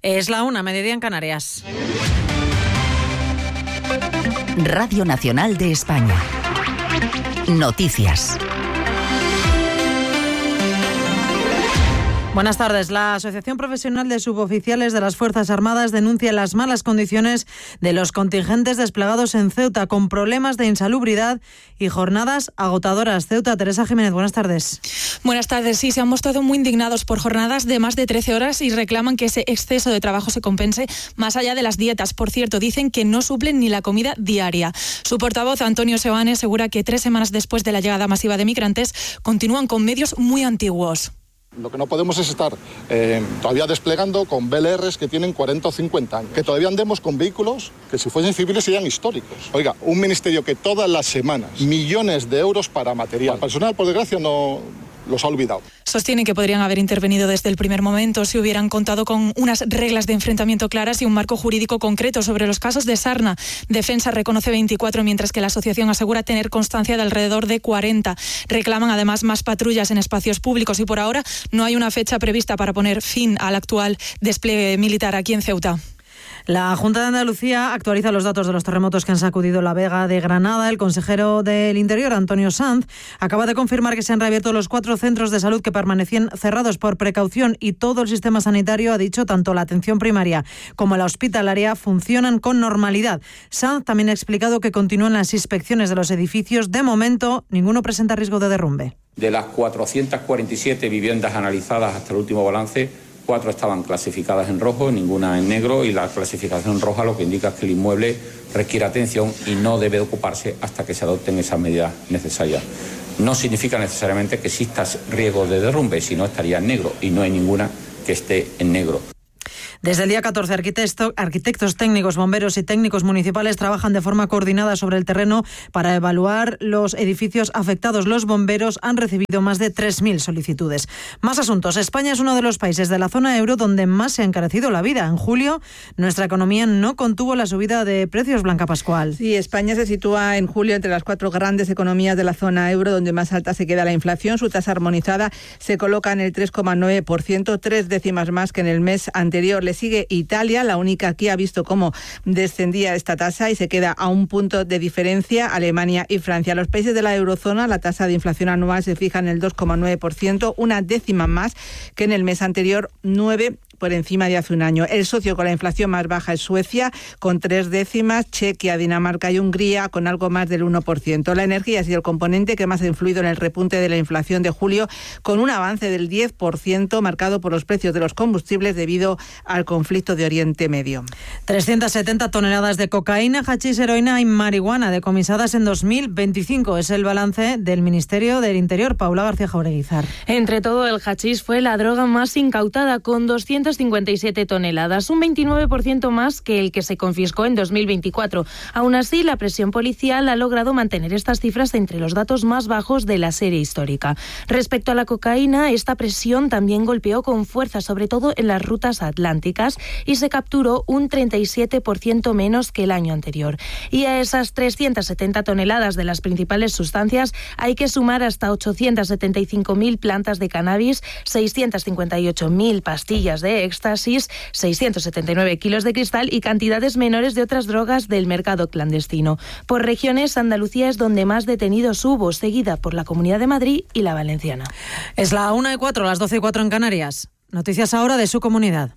Es la 1, mediodía en Canarias. Radio Nacional de España. Noticias. Buenas tardes. La Asociación Profesional de Suboficiales de las Fuerzas Armadas denuncia las malas condiciones de los contingentes desplegados en Ceuta, con problemas de insalubridad y jornadas agotadoras. Ceuta, Teresa Jiménez, buenas tardes. Buenas tardes. Sí, se han mostrado muy indignados por jornadas de más de 13 horas y reclaman que ese exceso de trabajo se compense más allá de las dietas. Por cierto, dicen que no suplen ni la comida diaria. Su portavoz, Antonio Seoane, asegura que 3 semanas después de la llegada masiva de migrantes, continúan con medios muy antiguos. Lo que no podemos es estar todavía desplegando con BLRs que tienen 40 o 50 años, que todavía andemos con vehículos que si fuesen civiles serían históricos. Oiga, un ministerio que todas las semanas millones de euros para material. El personal, por desgracia, no los ha olvidado. Sostienen que podrían haber intervenido desde el primer momento si hubieran contado con unas reglas de enfrentamiento claras y un marco jurídico concreto sobre los casos de sarna. Defensa reconoce 24, mientras que la asociación asegura tener constancia de alrededor de 40. Reclaman además más patrullas en espacios públicos y por ahora no hay una fecha prevista para poner fin al actual despliegue militar aquí en Ceuta. La Junta de Andalucía actualiza los datos de los terremotos que han sacudido la Vega de Granada. El consejero del Interior, Antonio Sanz, acaba de confirmar que se han reabierto los 4 centros de salud que permanecían cerrados por precaución y todo el sistema sanitario, ha dicho, tanto la atención primaria como la hospitalaria, funcionan con normalidad. Sanz también ha explicado que continúan las inspecciones de los edificios. De momento, ninguno presenta riesgo de derrumbe. De las 447 viviendas analizadas hasta el último balance, 4 estaban clasificadas en rojo, ninguna en negro, y la clasificación roja lo que indica es que el inmueble requiere atención y no debe ocuparse hasta que se adopten esas medidas necesarias. No significa necesariamente que exista riesgo de derrumbe, sino estaría en negro, y no hay ninguna que esté en negro. Desde el día 14, arquitectos, técnicos, bomberos y técnicos municipales trabajan de forma coordinada sobre el terreno para evaluar los edificios afectados. Los bomberos han recibido más de 3.000 solicitudes. Más asuntos. España es uno de los países de la zona euro donde más se ha encarecido la vida. En julio, nuestra economía no contuvo la subida de precios, Blanca Pascual. Sí, España se sitúa en julio entre las 4 grandes economías de la zona euro, donde más alta se queda la inflación. Su tasa armonizada se coloca en el 3,9%, 3 décimas más que en el mes anterior. Le sigue Italia, la única que ha visto cómo descendía esta tasa y se queda a un punto de diferencia Alemania y Francia. Los países de la eurozona, la tasa de inflación anual se fija en el 2,9%, una décima más que en el mes anterior, 9 por encima de hace un año. El socio con la inflación más baja es Suecia, con 3 décimas, Chequia, Dinamarca y Hungría con algo más del 1%. La energía ha sido el componente que más ha influido en el repunte de la inflación de julio, con un avance del 10% marcado por los precios de los combustibles debido al conflicto de Oriente Medio. 370 toneladas de cocaína, hachís, heroína y marihuana decomisadas en 2025. Es el balance del Ministerio del Interior. Paula García Jaureguizar. Entre todo, el hachís fue la droga más incautada, con 257 toneladas, un 29% más que el que se confiscó en 2024. Aún así, la presión policial ha logrado mantener estas cifras entre los datos más bajos de la serie histórica. Respecto a la cocaína, esta presión también golpeó con fuerza, sobre todo en las rutas atlánticas, y se capturó un 37% menos que el año anterior. Y a esas 370 toneladas de las principales sustancias hay que sumar hasta 875.000 plantas de cannabis, 658.000 pastillas de éxtasis, 679 kilos de cristal y cantidades menores de otras drogas del mercado clandestino. Por regiones, Andalucía es donde más detenidos hubo, seguida por la Comunidad de Madrid y la Valenciana. Es la 1:04, las 12:04 en Canarias. Noticias ahora de su comunidad.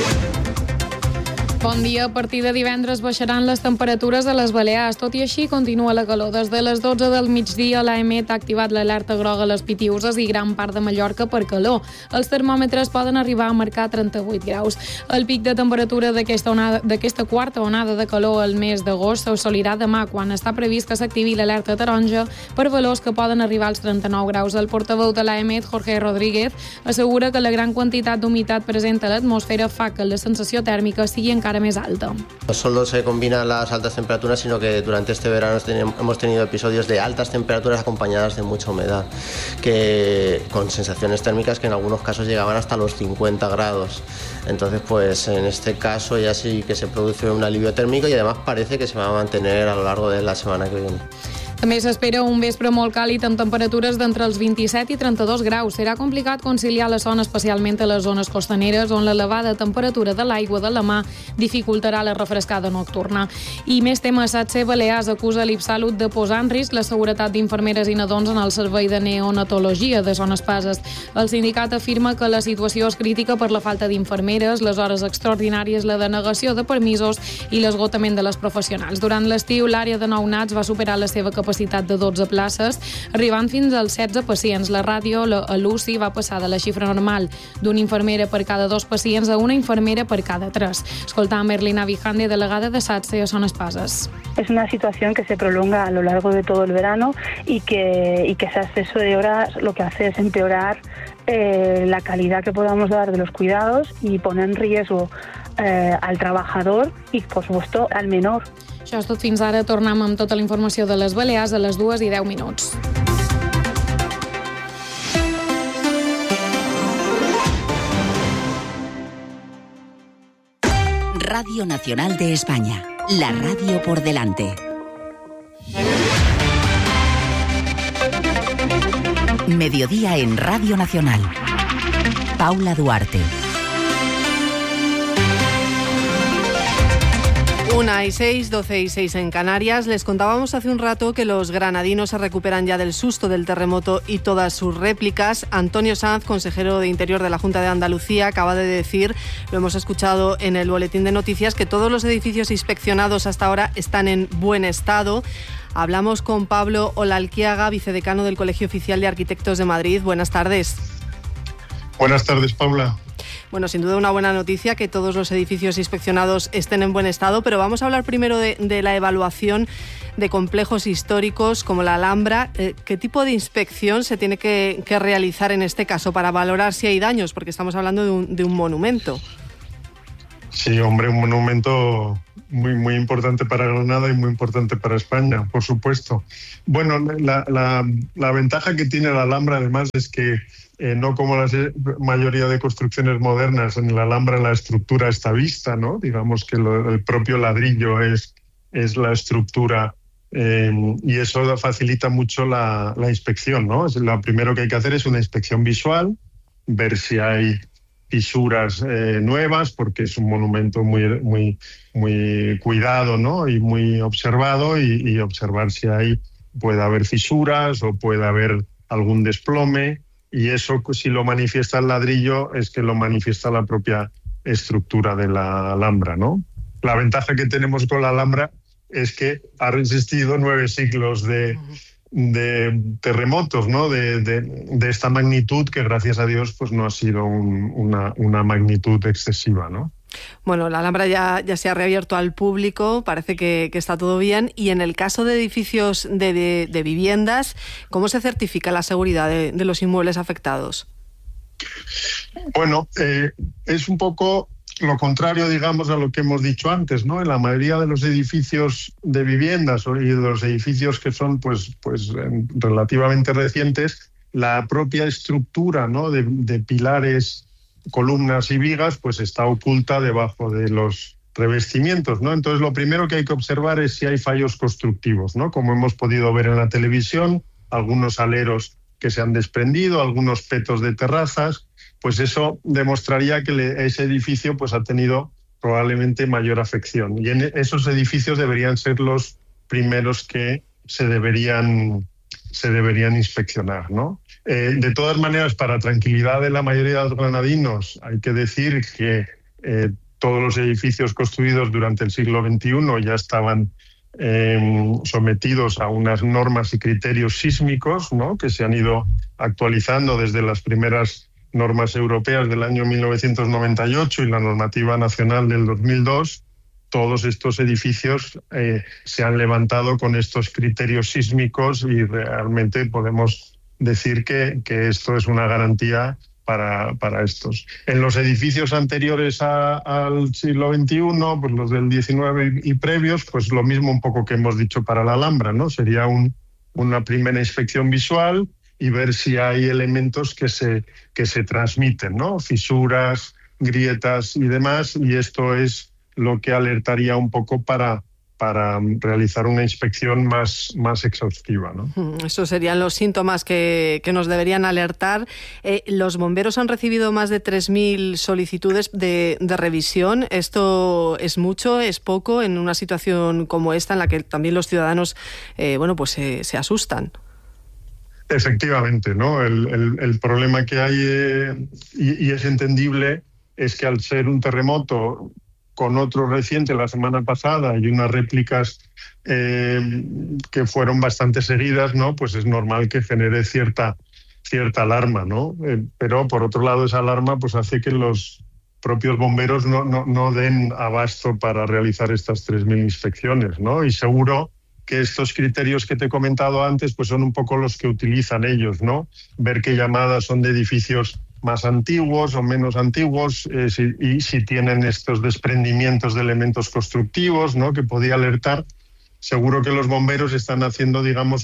Bon dia. A partir de divendres baixaran les temperatures a les Balears. Tot i així, continua la calor. Des de les 12 del migdia, l'AEMET ha activat l'alerta groga a les Pitiüses i gran part de Mallorca per calor. Els termòmetres poden arribar a marcar 38 graus. El pic de temperatura d'aquesta quarta onada de calor al mes d'agost s'assolirà demà, quan està previst que s'activi l'alerta taronja per valors que poden arribar als 39 graus. El portaveu de l'AEMET, Jorge Rodríguez, assegura que la gran quantitat d'humitat present a l'atmosfera fa que la sensació tèrmica sigui encara més alta. No solo se combinan las altas temperaturas, sino que durante este verano hemos tenido episodios de altas temperaturas acompañadas de mucha humedad, con sensaciones térmicas que en algunos casos llegaban hasta los 50 grados. Entonces, pues en este caso ya sí que se produce un alivio térmico y además parece que se va a mantener a lo largo de la semana que viene. També s'espera un vespre molt càlid amb temperatures d'entre els 27 i 32 graus. Serà complicat conciliar la son, especialment a les zones costaneres, on l'elevada temperatura de l'aigua de la mar dificultarà la refrescada nocturna. I més temes, SATSE Balears acusa l'Ipsalut de posar en risc la seguretat d'infermeres i nadons en el servei de neonatologia de Son Espases. El sindicat afirma que la situació és crítica per la falta d'infermeres, les hores extraordinàries, la denegació de permisos i l'esgotament de les professionals. Durant l'estiu, l'àrea de nounats va superar la seva capacitat de 12 places, arribant fins als 16 pacients. La ràdio a l'UCI va passar de la xifra normal d'una infermera per cada 2 pacients a una infermera per cada 3. Escolta a Merlina Vijande, delegada de SATSE a Son Espases. Es una situación que se prolonga a lo largo de todo el verano y que ese exceso de horas lo que hace es empeorar la calidad que podamos dar de los cuidados y poner en riesgo al trabajador y, por supuesto, al menor. Això és tot fins ara. Tornem amb tota la informació de les Balears a les 2:10. Radio Nacional de España. La radio por delante. Mediodía en Radio Nacional. Paula Duarte. 1:06, 12:06 en Canarias. Les contábamos hace un rato que los granadinos se recuperan ya del susto del terremoto y todas sus réplicas. Antonio Sanz, consejero de Interior de la Junta de Andalucía, acaba de decir, lo hemos escuchado en el boletín de noticias, que todos los edificios inspeccionados hasta ahora están en buen estado. Hablamos con Pablo Olalquiaga, vicedecano del Colegio Oficial de Arquitectos de Madrid. Buenas tardes. Buenas tardes, Paula. Bueno, sin duda una buena noticia que todos los edificios inspeccionados estén en buen estado, pero vamos a hablar primero de la evaluación de complejos históricos como la Alhambra. ¿Qué tipo de inspección se tiene que realizar en este caso para valorar si hay daños? Porque estamos hablando de un monumento. Sí, hombre, un monumento muy importante para Granada y muy importante para España, por supuesto. Bueno, la ventaja que tiene la Alhambra además es que no como la mayoría de construcciones modernas, en la Alhambra la estructura está vista, ¿no? Digamos que el propio ladrillo es la estructura y eso facilita mucho la inspección, ¿no? Lo primero que hay que hacer es una inspección visual, ver si hay fisuras nuevas, porque es un monumento muy cuidado, ¿no? Y muy observado, y observar si puede haber fisuras o puede haber algún desplome. Y eso, si lo manifiesta el ladrillo, es que lo manifiesta la propia estructura de la Alhambra, ¿no? La ventaja que tenemos con la Alhambra es que ha resistido 9 siglos de terremotos, ¿no? De esta magnitud, que gracias a Dios pues no ha sido una magnitud excesiva, ¿no? Bueno, la Alhambra ya se ha reabierto al público, parece que está todo bien. Y en el caso de edificios de viviendas, ¿cómo se certifica la seguridad de los inmuebles afectados? Bueno, es un poco lo contrario, digamos, a lo que hemos dicho antes, ¿no? En la mayoría de los edificios de viviendas y de los edificios que son pues relativamente recientes, la propia estructura, ¿no? de pilares, columnas y vigas, pues está oculta debajo de los revestimientos, ¿no? Entonces, lo primero que hay que observar es si hay fallos constructivos, ¿no? Como hemos podido ver en la televisión, algunos aleros que se han desprendido, algunos petos de terrazas, pues eso demostraría que ese edificio pues ha tenido probablemente mayor afección. Y en esos edificios deberían ser los primeros que se deberían inspeccionar, ¿no? De todas maneras, para tranquilidad de la mayoría de los granadinos, hay que decir que todos los edificios construidos durante el siglo XXI ya estaban sometidos a unas normas y criterios sísmicos, ¿no? Que se han ido actualizando desde las primeras normas europeas del año 1998 y la normativa nacional del 2002. Todos estos edificios se han levantado con estos criterios sísmicos y realmente podemos decir que esto es una garantía para estos. En los edificios anteriores al siglo XXI, pues los del XIX y previos, pues lo mismo un poco que hemos dicho para la Alhambra, ¿no? Sería una primera inspección visual y ver si hay elementos que se transmiten, ¿no? Fisuras, grietas y demás, y esto es lo que alertaría un poco para para realizar una inspección más exhaustiva, ¿no? Esos serían los síntomas que nos deberían alertar. Los bomberos han recibido más de 3.000 solicitudes de revisión. ¿Esto es mucho, es poco en una situación como esta en la que también los ciudadanos se asustan? Efectivamente, ¿no? El problema que hay, y es entendible, es que al ser un terremoto con otro reciente la semana pasada y unas réplicas que fueron bastante seguidas, ¿no? Pues es normal que genere cierta alarma, ¿no? Pero por otro lado esa alarma pues hace que los propios bomberos no den abasto para realizar estas 3.000 inspecciones, ¿no? Y seguro que estos criterios que te he comentado antes pues son un poco los que utilizan ellos, ¿no? Ver qué llamadas son de edificios más antiguos o menos antiguos, y si tienen estos desprendimientos de elementos constructivos, ¿no? Que podía alertar. Seguro que los bomberos están haciendo, digamos,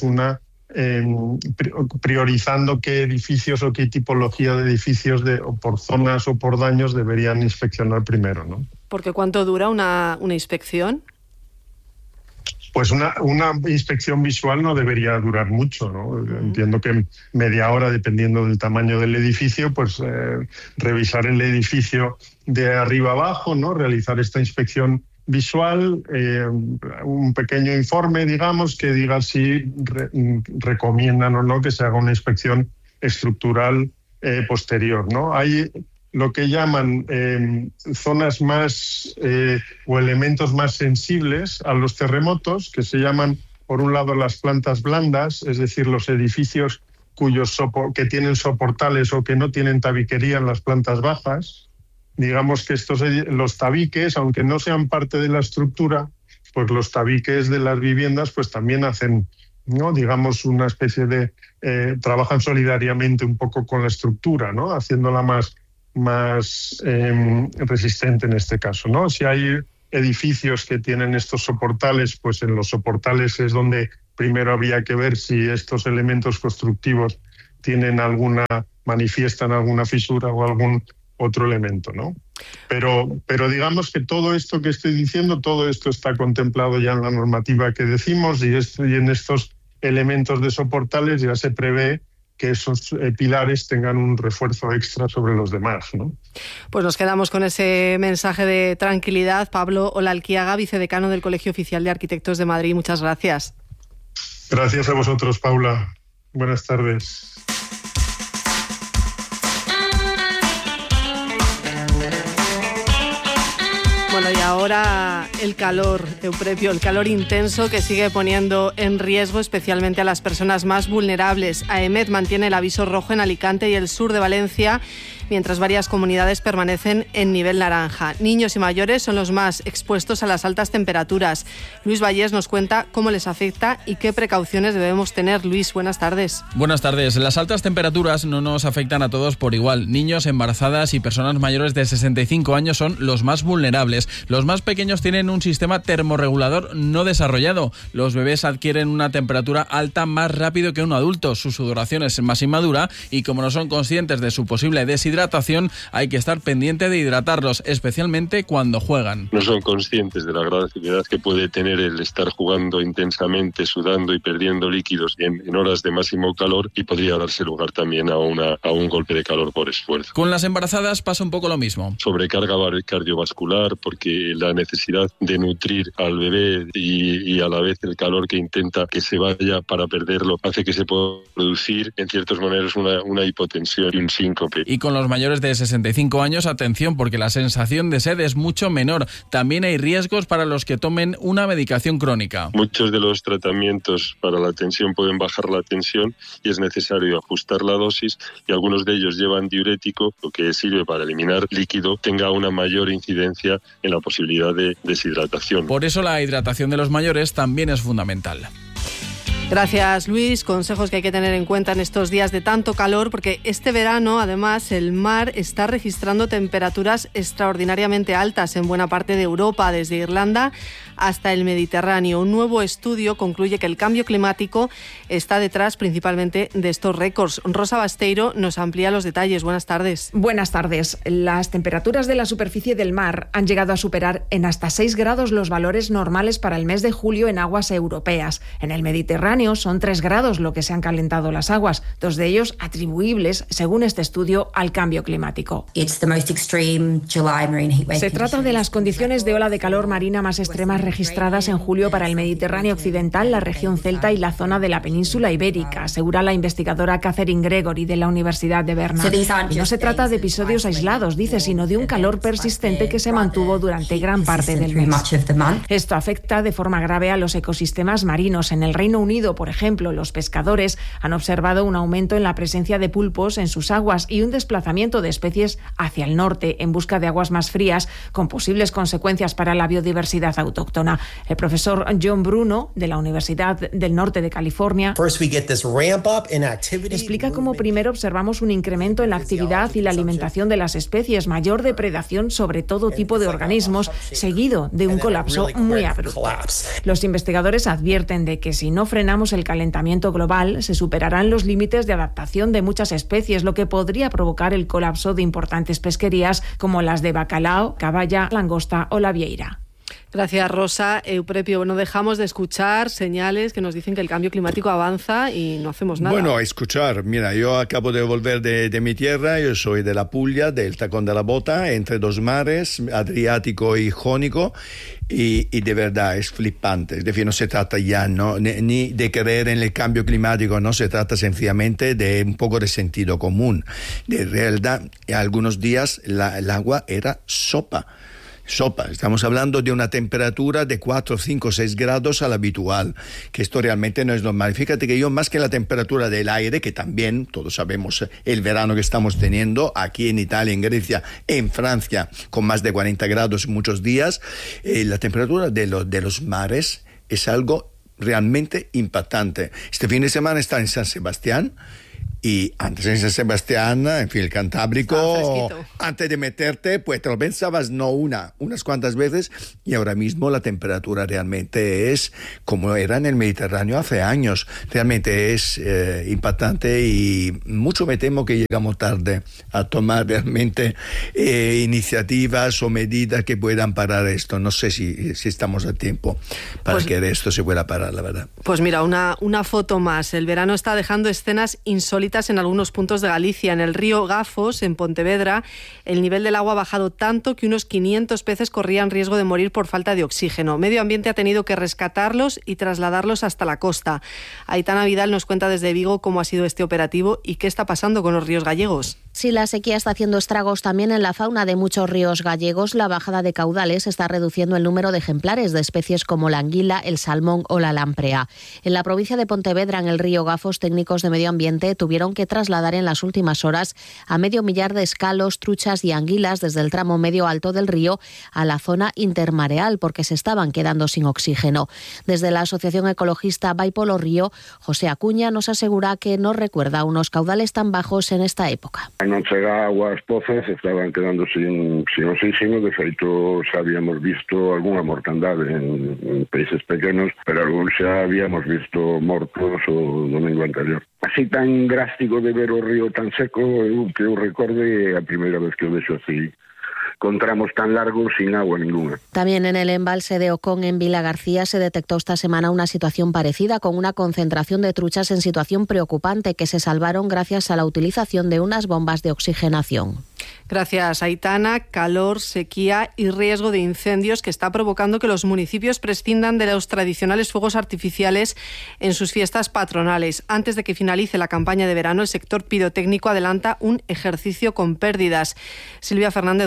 priorizando qué edificios o qué tipología de edificios o por zonas o por daños deberían inspeccionar primero, ¿no? Porque ¿cuánto dura una inspección? Pues una inspección visual no debería durar mucho, ¿no? Entiendo que media hora, dependiendo del tamaño del edificio, pues revisar el edificio de arriba abajo, ¿no? Realizar esta inspección visual, un pequeño informe, digamos, que diga si recomiendan o no que se haga una inspección estructural posterior, ¿no? Hay lo que llaman zonas más o elementos más sensibles a los terremotos, que se llaman, por un lado, las plantas blandas, es decir, los edificios que tienen soportales o que no tienen tabiquería en las plantas bajas. Digamos que los tabiques, aunque no sean parte de la estructura, pues los tabiques de las viviendas pues también hacen, ¿no? Digamos, una especie de... trabajan solidariamente un poco con la estructura, ¿no? Haciéndola más resistente en este caso, ¿no? Si hay edificios que tienen estos soportales, pues en los soportales es donde primero habría que ver si estos elementos constructivos manifiestan alguna fisura o algún otro elemento, ¿no? Pero digamos que todo esto que estoy diciendo, todo esto está contemplado ya en la normativa que decimos, y en estos elementos de soportales ya se prevé que esos pilares tengan un refuerzo extra sobre los demás, ¿no? Pues nos quedamos con ese mensaje de tranquilidad. Pablo Olalquiaga, vicedecano del Colegio Oficial de Arquitectos de Madrid. Muchas gracias. Gracias a vosotros, Paula. Buenas tardes. Bueno, y ahora el calor, Euprepio, el calor intenso que sigue poniendo en riesgo especialmente a las personas más vulnerables. AEMET mantiene el aviso rojo en Alicante y el sur de Valencia, mientras varias comunidades permanecen en nivel naranja. Niños y mayores son los más expuestos a las altas temperaturas. Luis Vallés nos cuenta cómo les afecta y qué precauciones debemos tener. Luis, buenas tardes. Buenas tardes. Las altas temperaturas no nos afectan a todos por igual. Niños, embarazadas y personas mayores de 65 años son los más vulnerables. Los más pequeños tienen un sistema termorregulador no desarrollado. Los bebés adquieren una temperatura alta más rápido que un adulto. Su sudoración es más inmadura y como no son conscientes de su posible deshidratación, hay que estar pendiente de hidratarlos, especialmente cuando juegan. No son conscientes de la gravedad que puede tener el estar jugando intensamente, sudando y perdiendo líquidos en horas de máximo calor, y podría darse lugar también a un golpe de calor por esfuerzo. Con las embarazadas pasa un poco lo mismo. Sobrecarga cardiovascular, porque la necesidad de nutrir al bebé y a la vez el calor que intenta que se vaya para perderlo hace que se pueda producir en ciertas maneras una hipotensión y un síncope. Y con los mayores de 65 años, atención, porque la sensación de sed es mucho menor. También hay riesgos para los que tomen una medicación crónica. Muchos de los tratamientos para la tensión pueden bajar la tensión y es necesario ajustar la dosis, y algunos de ellos llevan diurético, lo que sirve para eliminar líquido, tenga una mayor incidencia en la posibilidad de deshidratación. Por eso la hidratación de los mayores también es fundamental. Gracias, Luis. Consejos que hay que tener en cuenta en estos días de tanto calor, porque este verano, además, el mar está registrando temperaturas extraordinariamente altas en buena parte de Europa, desde Irlanda hasta el Mediterráneo. Un nuevo estudio concluye que el cambio climático está detrás principalmente de estos récords. Rosa Basteiro nos amplía los detalles. Buenas tardes. Buenas tardes. Las temperaturas de la superficie del mar han llegado a superar en hasta 6 grados los valores normales para el mes de julio en aguas europeas. En el Mediterráneo son 3 grados lo que se han calentado las aguas, 2 de ellos atribuibles, según este estudio, al cambio climático. Se trata de las condiciones de ola de calor marina más extremas registradas en julio para el Mediterráneo occidental, la región celta y la zona de la península ibérica, asegura la investigadora Catherine Gregory de la Universidad de Berna. Y no se trata de episodios aislados, dice, sino de un calor persistente que se mantuvo durante gran parte del mes. Esto afecta de forma grave a los ecosistemas marinos. En el Reino Unido, por ejemplo, los pescadores han observado un aumento en la presencia de pulpos en sus aguas y un desplazamiento de especies hacia el norte en busca de aguas más frías, con posibles consecuencias para la biodiversidad autóctona. El profesor John Bruno, de la Universidad del Norte de California, explica cómo primero observamos un incremento en la actividad y la alimentación de las especies, mayor depredación sobre todo tipo de organismos, seguido de un colapso muy abrupto. Los investigadores advierten de que si no frenamos el calentamiento global, se superarán los límites de adaptación de muchas especies, lo que podría provocar el colapso de importantes pesquerías como las de bacalao, caballa, langosta o la vieira. Gracias, Rosa. Euprepio, no dejamos de escuchar señales que nos dicen que el cambio climático avanza y no hacemos nada. Bueno, escuchar. Mira, yo acabo de volver de mi tierra, yo soy de la Puglia, del Tacón de la Bota, entre dos mares, Adriático y Jónico, y de verdad es flipante. Es decir, no se trata ya ni de creer en el cambio climático, no se trata sencillamente de un poco de sentido común. De realidad, algunos días el agua era sopa. Estamos hablando de una temperatura de 4, 5, 6 grados al habitual, que esto realmente no es normal. Fíjate que yo, más que la temperatura del aire, que también todos sabemos el verano que estamos teniendo aquí en Italia, en Grecia, en Francia, con más de 40 grados muchos días, la temperatura de los mares es algo realmente impactante. Este fin de semana está en San Sebastián. Y antes en San Sebastián, en fin, el Cantábrico, antes de meterte, pues te lo pensabas unas cuantas veces, y ahora mismo la temperatura realmente es como era en el Mediterráneo hace años. Realmente es impactante y mucho me temo que llegamos tarde a tomar realmente iniciativas o medidas que puedan parar esto. No sé si estamos a tiempo para que esto se pueda parar, la verdad. Pues mira, una foto más. El verano está dejando escenas insólitas en algunos puntos de Galicia. En el río Gafos, en Pontevedra, el nivel del agua ha bajado tanto que unos 500 peces corrían riesgo de morir por falta de oxígeno. Medio Ambiente ha tenido que rescatarlos y trasladarlos hasta la costa. Aitana Vidal nos cuenta desde Vigo cómo ha sido este operativo y qué está pasando con los ríos gallegos. Sí, la sequía está haciendo estragos también en la fauna de muchos ríos gallegos. La bajada de caudales está reduciendo el número de ejemplares de especies como la anguila, el salmón o la lamprea. En la provincia de Pontevedra, en el río Gafos, técnicos de Medio Ambiente tuvieron que trasladar en las últimas horas a 500 de escalos, truchas y anguilas desde el tramo medio alto del río a la zona intermareal porque se estaban quedando sin oxígeno. Desde la Asociación Ecologista Vaipolo Río, José Acuña nos asegura que no recuerda unos caudales tan bajos en esta época. Non chegaba ás pozas, estaban quedando sin oxígeno. De feito, xa habíamos visto algunha mortandade en peixes pequenos, pero algúns xa habíamos visto mortos o domingo anterior. Así tan drástico de ver o río tan seco, que eu recorde a primeira vez que o vexo así, con tramos tan largos sin agua ninguna. También en el embalse de Ocón, en Vila García, se detectó esta semana una situación parecida, con una concentración de truchas en situación preocupante que se salvaron gracias a la utilización de unas bombas de oxigenación. Gracias, Aitana. Calor, sequía y riesgo de incendios que está provocando que los municipios prescindan de los tradicionales fuegos artificiales en sus fiestas patronales. Antes de que finalice la campaña de verano, el sector pirotécnico adelanta un ejercicio con pérdidas. Silvia Fernández, buenas tardes.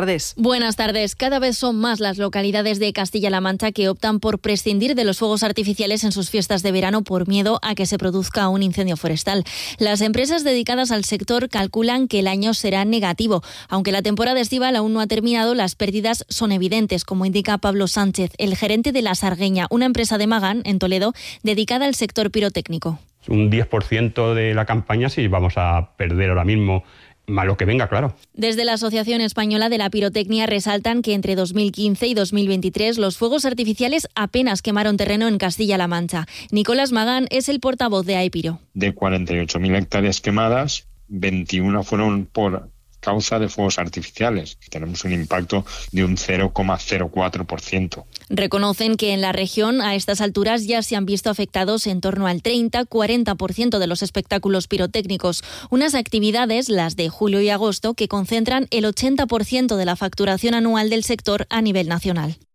tardes. Buenas tardes. Cada vez son más las localidades de Castilla-La Mancha que optan por prescindir de los fuegos artificiales en sus fiestas de verano por miedo a que se produzca un incendio forestal. Las empresas dedicadas al sector calculan que el año será negativo. Aunque la temporada estival aún no ha terminado, las pérdidas son evidentes, como indica Pablo Sánchez, el gerente de La Sargueña, una empresa de Magán, en Toledo, dedicada al sector pirotécnico. Un 10% de la campaña sí vamos a perder ahora mismo, más lo que venga, claro. Desde la Asociación Española de la Pirotecnia resaltan que entre 2015 y 2023 los fuegos artificiales apenas quemaron terreno en Castilla-La Mancha. Nicolás Magán es el portavoz de AEPIRO. De 48.000 hectáreas quemadas, 21 fueron por causa de fuegos artificiales. Tenemos un impacto de un 0,04%. Reconocen que en la región a estas alturas ya se han visto afectados en torno al 30-40% de los espectáculos pirotécnicos, unas actividades, las de julio y agosto, que concentran el 80% de la facturación anual del sector a nivel nacional.